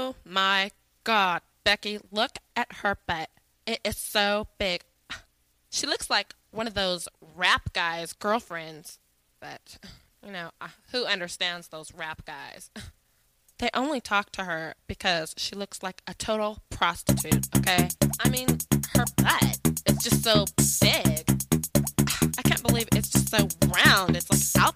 Oh my God, Becky, look at her butt. It is so big. She looks like one of those rap guys' girlfriends. But, who understands those rap guys? They only talk to her because she looks like a total prostitute, okay? I mean, her butt is just so big. I can't believe it's just so round. It's like out